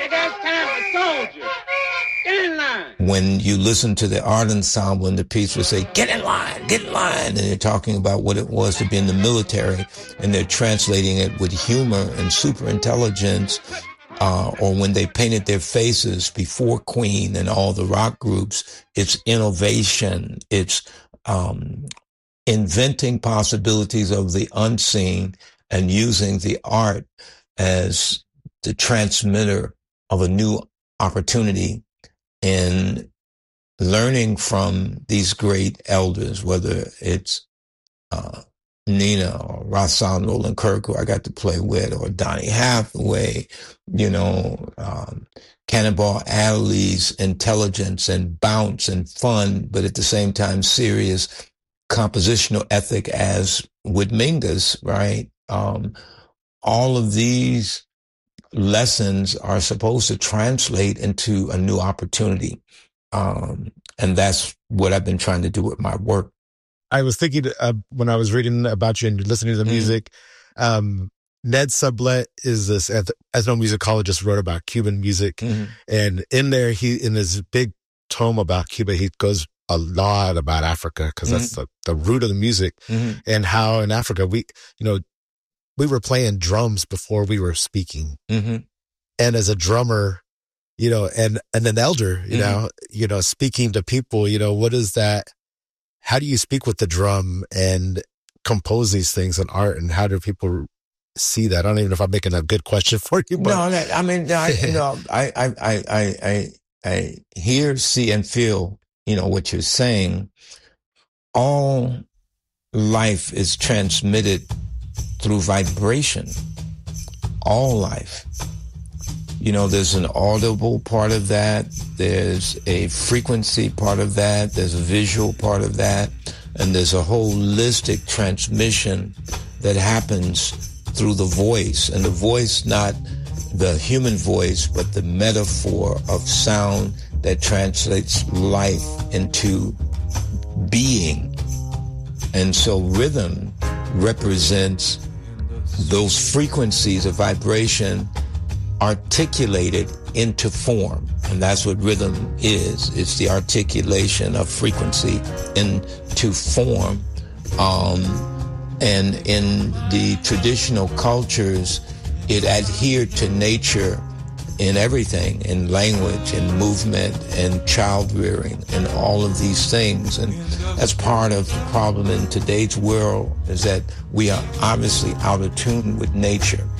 They got time for soldiers. Get in line. When you listen to the art ensemble and the piece would say, get in line, and they're talking about what it was to be in the military, and they're translating it with humor and super intelligence, or when they painted their faces before Queen and all the rock groups, it's innovation, it's inventing possibilities of the unseen and using the art as the transmitter of a new opportunity, in learning from these great elders, whether it's Nina or Rahsaan Roland Kirk, who I got to play with, or Donny Hathaway, Cannonball Adderley's intelligence and bounce and fun, but at the same time serious compositional ethic, as with Mingus, right? All of these lessons are supposed to translate into a new opportunity. And that's what I've been trying to do with my work. I was thinking when I was reading about you and listening to the music, Ned Sublette is this ethnomusicologist, wrote about Cuban music. And in there, in his big tome about Cuba, he goes a lot about Africa, because that's the root of the music, and how in Africa, we were playing drums before we were speaking. And as a drummer, and an elder, speaking to people, what is that? How do you speak with the drum and compose these things in art, and how do people see that? I don't even know if I'm making a good question for you. But... I hear, see, and feel, what you're saying. All life is transmitted through vibration. All life. There's an audible part of that. There's a frequency part of that. There's a visual part of that. And there's a holistic transmission that happens through the voice. And the voice, not the human voice, but the metaphor of sound that translates life into being. And so rhythm represents those frequencies of vibration articulated into form. And that's what rhythm is. It's the articulation of frequency into form. And in the traditional cultures, it adhered to nature in everything, in language, in movement, and child rearing, and all of these things. And that's part of the problem in today's world, is that we are obviously out of tune with nature.